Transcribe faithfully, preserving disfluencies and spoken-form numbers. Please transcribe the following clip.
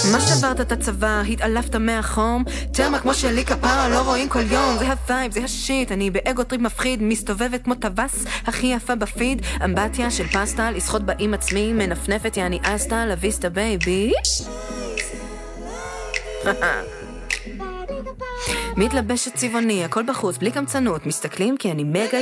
מה שברת את הצבא, התעלפת מהחום, תרמה כמו שלי כפרה, לא רואים כל יום. זה הווייב, זה השיט, אני באגו טריפ מפחיד, מסתובבת כמו טווס, הכי יפה בפיד, אמבטיה של פסטה, לשחות בה עם עצמי, מנפנפת יעני אסטה, לוויסטה בייבי. מתלבשת צבעוני, הכל בחוץ, בלי קמצנות, מסתכלים כי אני מגה